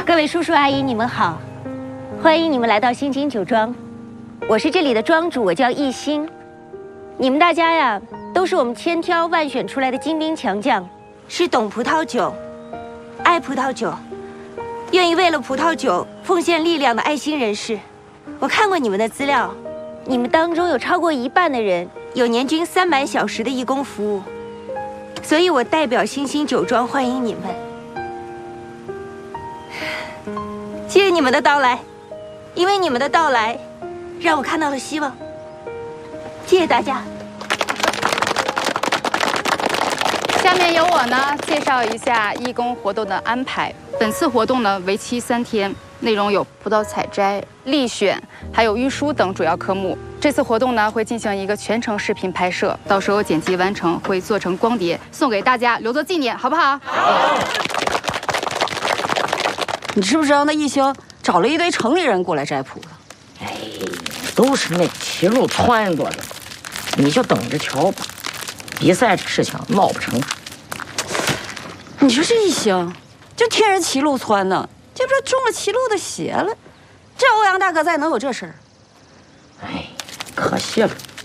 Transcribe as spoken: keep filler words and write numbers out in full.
各位叔叔阿姨，你们好，欢迎你们来到新津酒庄。我是这里的庄主，我叫艺兴。你们大家呀，都是我们千挑万选出来的精兵强将，是懂葡萄酒、爱葡萄酒、愿意为了葡萄酒奉献力量的爱心人士。我看过你们的资料，你们当中有超过一半的人有年均三百小时的义工服务，所以我代表新兴酒庄欢迎你们。谢谢你们的到来，因为你们的到来，让我看到了希望。谢谢大家。 下面由我呢介绍一下义工活动的安排。本次活动呢为期三天，内容有葡萄采摘、立选，还有御书等主要科目。这次活动呢会进行一个全程视频拍摄，到时候剪辑完成会做成光碟送给大家，留作纪念，好不好？好。 你知不知道那义兴找了一堆城里人过来摘葡萄？ 哎，都是那齐路撺掇的，你就等着瞧吧。比赛这事情闹不成。 你说这义兴，就听人齐路窜呢，这不是中了齐路的邪了？这欧阳大哥再能有这事儿？ 哎，可惜了。